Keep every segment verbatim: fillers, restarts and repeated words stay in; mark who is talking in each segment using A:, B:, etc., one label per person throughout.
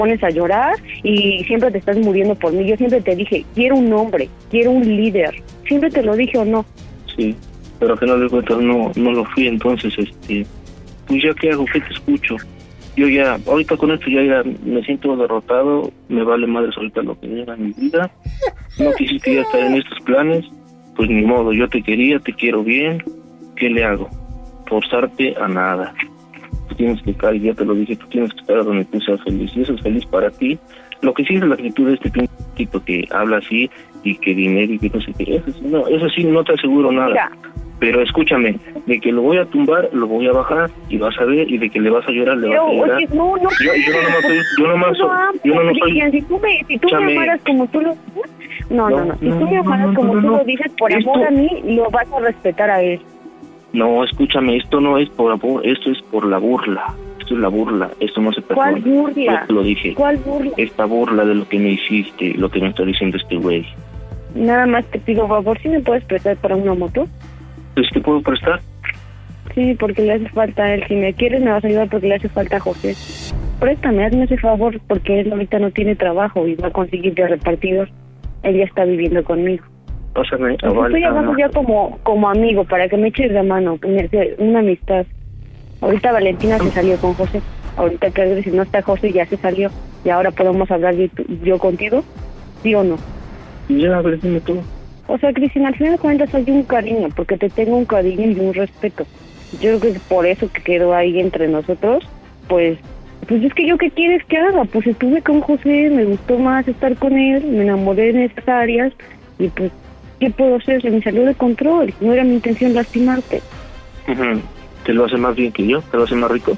A: pones a llorar y siempre te estás muriendo por mí. Yo siempre te dije, quiero un hombre, quiero un líder. Siempre te lo dije, ¿o no?
B: Sí, pero al final de cuentas no, no lo fui, entonces, este, pues ya qué hago, qué te escucho. Yo ya, ahorita con esto ya, ya me siento derrotado, me vale madres ahorita lo que llega en mi vida. No quisiste ya estar en estos planes, pues ni modo, yo te quería, te quiero bien, ¿qué le hago? Forzarte a nada. Tú tienes que estar, ya te lo dije, tú tienes que estar donde tú seas feliz, y eso es feliz para ti. Lo que sí es la actitud de este tipo que habla así, y que dinero y que no sé qué, eso, no, eso sí no te aseguro nada. Mira. Pero escúchame, de que lo voy a tumbar, lo voy a bajar y vas a ver, y de que le vas a llorar, le
A: pero,
B: vas a llorar.
A: Oye, no, no,
B: yo, yo no nomás soy, yo no más soy, yo no, no soy.
A: Si tú me, si tú me amaras como tú lo, no, no, no, no, si tú me amaras no, como no, tú no. lo dices por esto, amor a mí, lo vas a respetar a él.
B: No, escúchame, esto no es por amor, esto es por la burla. Esto es la burla, esto no se perdona.
A: ¿Cuál burla?
B: Yo te lo dije.
A: ¿Cuál burla?
B: Esta burla de lo que me hiciste, lo que me está diciendo este güey.
A: Nada más te pido favor, ¿sí me puedes prestar para una moto?
B: ¿Pues te puedo prestar?
A: Sí, porque le hace falta a él. Si me quieres me vas a ayudar porque le hace falta a José. Préstame, hazme ese favor porque él ahorita no tiene trabajo y va a conseguir de repartidor. Él ya está viviendo conmigo.
B: Pásame,
A: a Val, estoy hablando ya como, como amigo, para que me eches la mano, que me, una amistad. Ahorita Valentina se salió con José. Ahorita que si no está José ya se salió. Y ahora podemos hablar yo, yo contigo, ¿sí o no?
B: Ya, a ver, dime tú.
A: O sea, Cristina, al final de cuentas hay un cariño, porque te tengo un cariño y un respeto. Yo creo que por eso que quedó ahí entre nosotros, pues, pues es que yo qué quieres que haga, pues estuve con José, me gustó más estar con él, me enamoré en esas áreas, y pues, ¿qué puedo hacer? Se me salió de control, no era mi intención lastimarte.
B: Uh-huh. ¿Te lo hace más bien que yo? ¿Te lo hace más rico?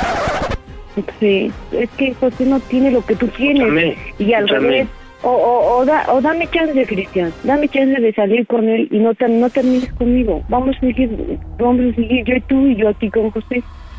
A: Sí, es que José no tiene lo que tú tienes,
B: escúchame,
A: y al revés. O, o, o, da, o dame chance, Cristian, dame chance de salir con él y no, no termines conmigo. Vamos a seguir, vamos a seguir yo y tú y yo aquí con José.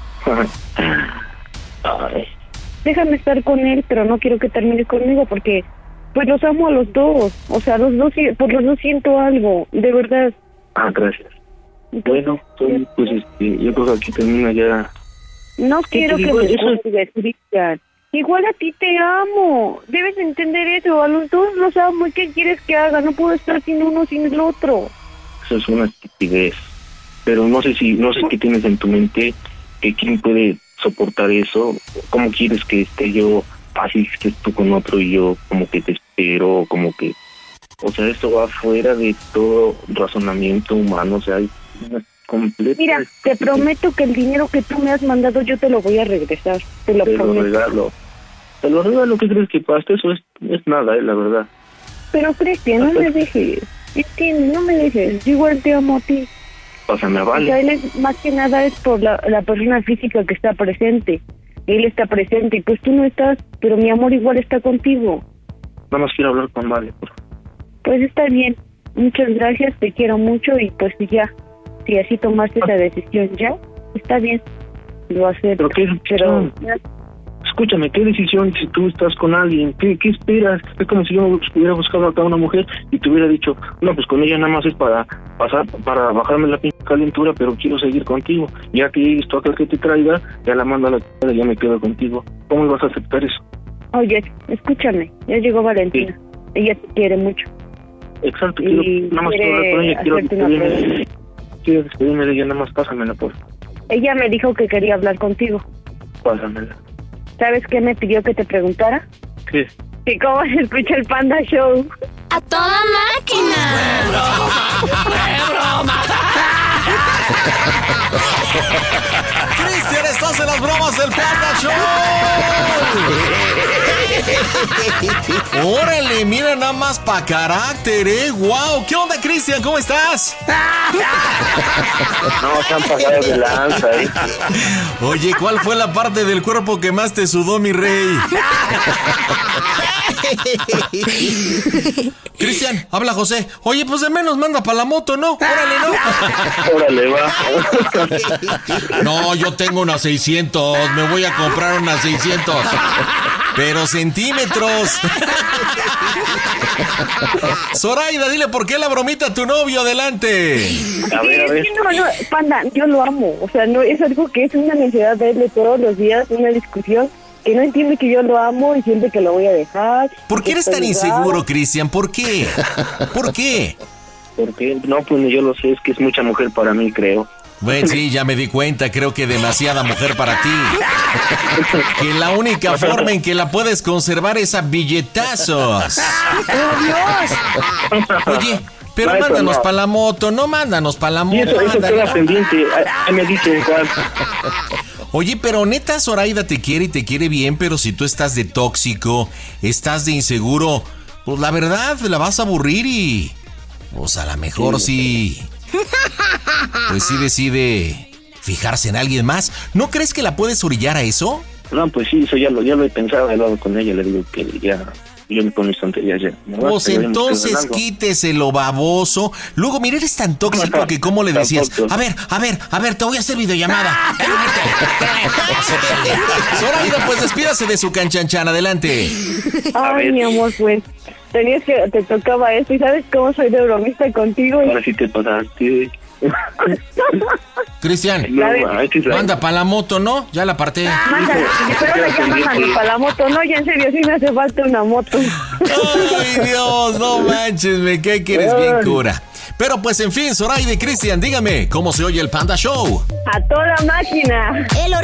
B: Ay.
A: Déjame estar con él, pero no quiero que termines conmigo porque pues los amo a los dos. O sea, los dos, por los dos siento algo, de verdad.
B: Ah, gracias. Entonces, bueno, pues, pues este, yo creo que aquí termina ya.
A: No quiero que me juzgues, Cristian. Igual a ti te amo, debes entender eso, a los dos los amo, ¿y qué quieres que haga? No puedo estar sin uno sin el otro.
B: Eso es una estupidez, pero no sé si, no sé qué tienes en tu mente, que quién puede soportar eso, cómo quieres que esté yo, así que tú con otro y yo como que te espero, como que, o sea, esto va fuera de todo razonamiento humano, o sea, hay una completa...
A: Mira, te prometo que el dinero que tú me has mandado yo te lo voy a regresar, te lo
B: te
A: prometo.
B: Lo regalo. Te lo regalo, ¿qué crees que pasa? Eso es, es nada, eh, la verdad.
A: Pero Cristian, no me dejes, entiende, no me dejes, yo igual te amo a ti.
B: Pásame a Vale.
A: O sea, él es, más que nada es por la, la persona física que está presente, él está presente y pues tú no estás, pero mi amor igual está contigo.
B: Nada más quiero hablar con Vale, por favor.
A: Pues está bien, muchas gracias, te quiero mucho y pues ya, si así tomaste esa decisión ya, está bien, lo acepto.
B: ¿Pero qué?
A: Pero...
B: Escúchame, ¿qué decisión si tú estás con alguien? ¿Qué, qué esperas? Es como si yo hubiera buscado acá a una mujer y te hubiera dicho, no, pues con ella nada más es para pasar, para bajarme la pinche calentura, pero quiero seguir contigo. Ya que esto acá que te traiga, ya la mando a la chingada y ya me quedo contigo. ¿Cómo vas a aceptar eso?
A: Oye, escúchame, ya llegó Valentina. Sí. Ella te quiere mucho.
B: Exacto, quiero, nada más quiero hablar con ella, quiero despedirme. Quiero despedirme de ella, nada más pásamela, por favor.
A: Ella me dijo que quería hablar contigo.
B: Pásamela.
A: ¿Sabes qué me pidió que te preguntara?
B: ¿Qué?
A: ¿Y cómo se escucha el Panda Show?
C: ¡A toda máquina! ¡Qué broma! ¡Qué broma!
D: Cristian, estás en las bromas del Panda Show. Órale, mira nada más pa' carácter, eh. Wow, ¿qué onda, Cristian? ¿Cómo estás?
B: No, se han pasado de lanza, eh.
D: Oye, ¿cuál fue la parte del cuerpo que más te sudó, mi rey? Cristian, habla José. Oye, pues de menos manda para la moto, ¿no? Órale, ¿no?
B: Órale, va.
D: No, yo tengo unas seiscientos. Me voy a comprar unas seiscientos. Pero centímetros. Zoraida, dile por qué la bromita a tu novio, adelante.
B: A ver, a ver.
A: No, no, Panda, yo lo amo. O sea, no es algo que es una necesidad de él de todos los días, una discusión. que no entiende que yo lo amo y siente que lo voy a dejar.
D: ¿Por qué eres tan inseguro, Cristian? ¿Por qué? ¿Por qué?
B: Porque, no, pues yo lo sé, es que es mucha mujer para mí, creo.
D: Bueno, sí, ya me di cuenta, creo que demasiada mujer para ti. Que la única forma en que la puedes conservar es a billetazos.
C: ¡Oh, Dios!
D: Oye, pero
B: No, eso
D: mándanos
B: no.
D: para la moto, no mándanos para la
B: Y
D: moto.
B: eso, eso
D: ándale.
B: queda pendiente, ahí ahí me dice cuál.
D: Oye, pero neta, Zoraida te quiere y te quiere bien, pero si tú estás de tóxico, estás de inseguro, pues la verdad, la vas a aburrir y... Pues a lo mejor sí... Pues sí decide fijarse en alguien más. ¿No crees que la puedes orillar a eso?
B: No, pues sí, eso ya lo, ya lo he pensado, he hablado con ella, le digo que ya, yo me con mis tonterías ya. Me
D: Pues
B: basta, ya hemos
D: entonces
B: quedado en algo.
D: quítese lo baboso. Luego, mira, eres tan tóxico que ¿cómo le decías?
B: Tampoco.
D: A ver, a ver, a ver, te voy a hacer videollamada. Zoraida, pues despídase de su canchanchan, adelante.
A: Ay,
B: ver.
A: mi amor, pues tenías que, te tocaba esto y sabes cómo soy de bromista contigo. Y...
B: Ahora sí te pasaste.
D: Cristian,
B: No,
A: ver.
B: ay, sí,
D: manda para la moto, ¿no? Ya la aparté.
A: Manda, pero me llaman mami, para la moto. No, ya en serio, sí me hace falta una moto.
D: Ay, Dios, no manches, me cae que eres bien cura. Pero pues en fin, Zoraida y Cristian, dígame, ¿cómo se oye el Panda Show?
A: A toda máquina.
C: El